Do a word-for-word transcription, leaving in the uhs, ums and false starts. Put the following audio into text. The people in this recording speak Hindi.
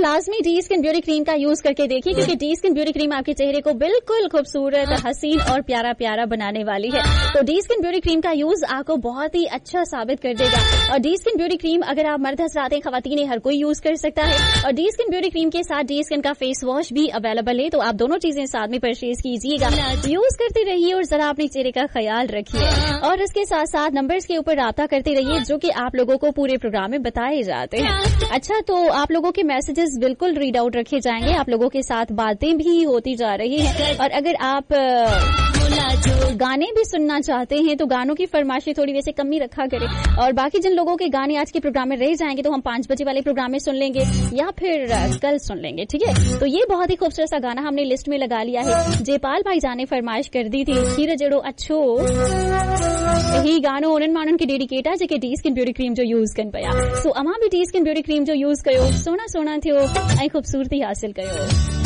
लाजमी डी स्किन ब्यूटी क्रीम का यूज करके देखिए, क्योंकि डी स्किन ब्यूटी क्रीम आपके चेहरे को बिल्कुल खूबसूरत, हसीन और प्यारा प्यारा बनाने वाली है। तो डी स्किन ब्यूटी क्रीम का यूज आपको बहुत ही अच्छा साबित कर देगा। और डी स्किन ब्यूटी क्रीम अगर आप मर्द हजरात हैं, खवातीन, हर कोई यूज कर सकता है। और डी स्किन ब्यूटी क्रीम के साथ डी स्किन का फेस वॉश भी अवेलेबल है, तो आप दोनों चीजें साथ में परचेज कीजिएगा, यूज करते रहिए और जरा अपने चेहरे का ख्याल रखिए। और इसके साथ साथ नंबर्स के ऊपर राब्ता करते रहिए जो कि आप लोगों को पूरे प्रोग्राम में बताए जाते हैं। अच्छा, तो आप लोगों के मैसेजेस बिल्कुल रीड आउट रखे जाएंगे, आप लोगों के साथ बातें भी होती जा रही हैं। और अगर आप गाने भी सुनना चाहते हैं तो गानों की फरमाइशें थोड़ी वैसे कम ही रखा करें। और बाकी जिन लोगों के गाने आज के प्रोग्राम में रह जाएंगे तो हम पांच बजे वाले प्रोग्राम में सुन लेंगे या फिर कल सुन लेंगे, ठीक है। तो ये बहुत ही खूबसूरत सा गाना हमने लिस्ट में लगा लिया है। जयपाल भाई जाने फरमाइश कर दी थी, खीर जड़ो अच्छो ही गानो उन्हनि माण्हुनि खे डेडिकेट आहे जेके डी स्किन ब्यूटी क्रीम जो यूज कनि पिया। सो अमां बि डी स्किन ब्यूटी क्रीम जो यूज कयो, सोना सोना थियो ऐं खूबसूरती हासिल कयो।